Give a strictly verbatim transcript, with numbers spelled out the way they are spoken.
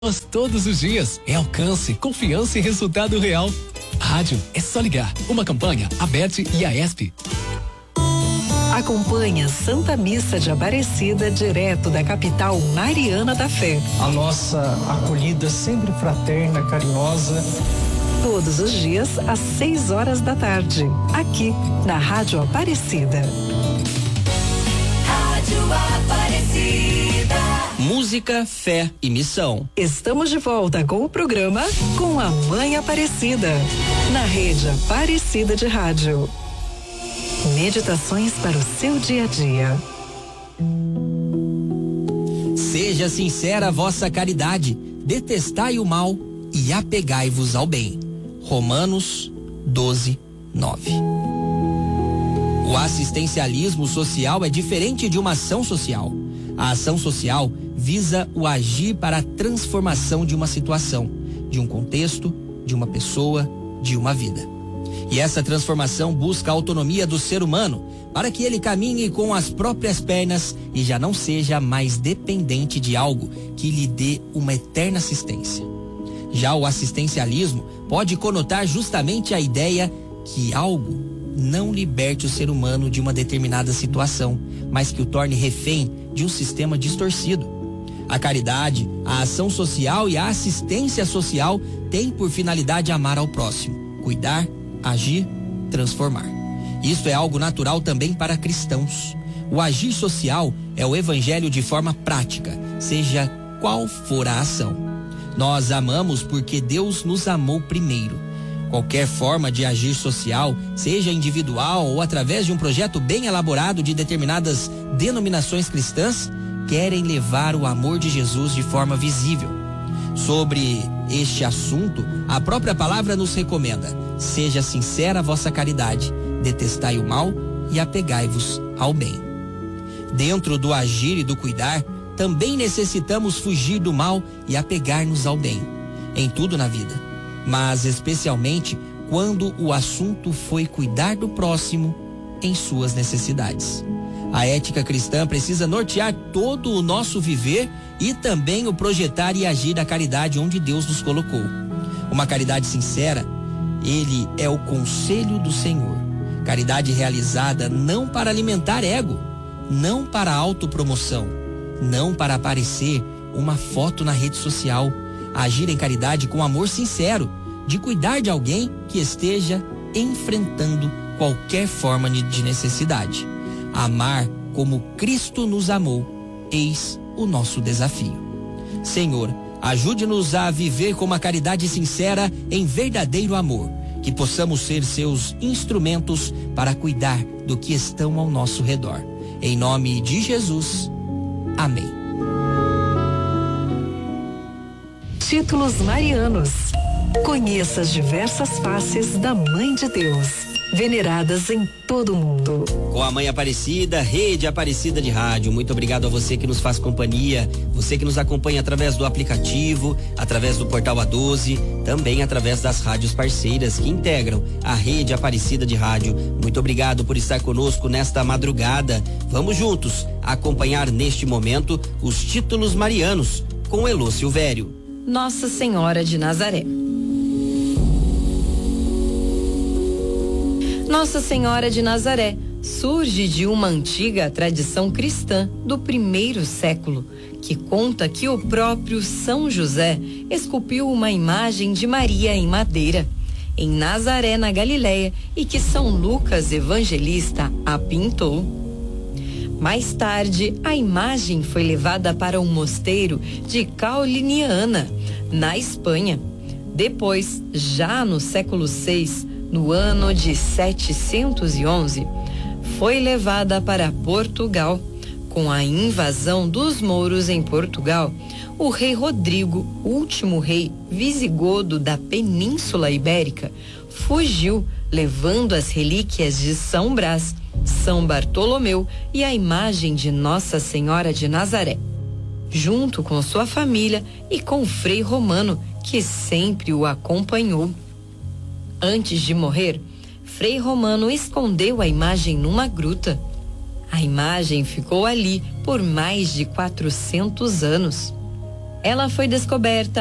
Todos os dias é alcance, confiança e resultado real. Rádio é só ligar. Uma campanha, a B E T e a E S P. Acompanhe a Santa Missa de Aparecida direto da capital mariana da fé. A nossa acolhida sempre fraterna, carinhosa. Todos os dias às seis horas da tarde, aqui na Rádio Aparecida. Rádio Aparecida. Música, fé e missão. Estamos de volta com o programa Com a Mãe Aparecida, na rede Aparecida de Rádio. Meditações para o seu dia a dia. Seja sincera a vossa caridade, detestai o mal e apegai-vos ao bem. Romanos doze, nove. O assistencialismo social é diferente de uma ação social. A ação social visa o agir para a transformação de uma situação, de um contexto, de uma pessoa, de uma vida. E essa transformação busca a autonomia do ser humano para que ele caminhe com as próprias pernas e já não seja mais dependente de algo que lhe dê uma eterna assistência. Já o assistencialismo pode conotar justamente a ideia que algo não liberte o ser humano de uma determinada situação, mas que o torne refém de um sistema distorcido. A caridade, a ação social e a assistência social têm por finalidade amar ao próximo, cuidar, agir, transformar. Isso é algo natural também para cristãos. O agir social é o evangelho de forma prática, seja qual for a ação. Nós amamos porque Deus nos amou primeiro. Qualquer forma de agir social, seja individual ou através de um projeto bem elaborado de determinadas denominações cristãs, querem levar o amor de Jesus de forma visível. Sobre este assunto, a própria palavra nos recomenda: seja sincera a vossa caridade, detestai o mal e apegai-vos ao bem. Dentro do agir e do cuidar, também necessitamos fugir do mal e apegar-nos ao bem, em tudo na vida, mas especialmente quando o assunto foi cuidar do próximo em suas necessidades. A ética cristã precisa nortear todo o nosso viver e também o projetar e agir da caridade onde Deus nos colocou. Uma caridade sincera, ele é o conselho do Senhor. Caridade realizada não para alimentar ego, não para autopromoção, não para aparecer uma foto na rede social. Agir em caridade com amor sincero, de cuidar de alguém que esteja enfrentando qualquer forma de necessidade. Amar como Cristo nos amou, eis o nosso desafio. Senhor, ajude-nos a viver com uma caridade sincera em verdadeiro amor, que possamos ser seus instrumentos para cuidar do que estão ao nosso redor. Em nome de Jesus, amém. Títulos marianos. Conheça as diversas faces da Mãe de Deus, veneradas em todo o mundo. Com a Mãe Aparecida, Rede Aparecida de Rádio, muito obrigado a você que nos faz companhia, você que nos acompanha através do aplicativo, através do portal A doze, também através das rádios parceiras que integram a Rede Aparecida de Rádio. Muito obrigado por estar conosco nesta madrugada. Vamos juntos acompanhar neste momento os títulos marianos com Elô Silvério. Nossa Senhora de Nazaré. Nossa Senhora de Nazaré surge de uma antiga tradição cristã do primeiro século, que conta que o próprio São José esculpiu uma imagem de Maria em madeira, em Nazaré, na Galileia, e que São Lucas Evangelista a pintou. Mais tarde, a imagem foi levada para um mosteiro de Cauliniana, na Espanha. Depois, já no século seis, no ano de setecentos e onze, foi levada para Portugal. Com a invasão dos mouros em Portugal, o rei Rodrigo, último rei visigodo da Península Ibérica, fugiu, levando as relíquias de São Brás, São Bartolomeu e a imagem de Nossa Senhora de Nazaré, junto com sua família e com o Frei Romano, que sempre o acompanhou. Antes de morrer, Frei Romano escondeu a imagem numa gruta. A imagem ficou ali por mais de quatrocentos anos. Ela foi descoberta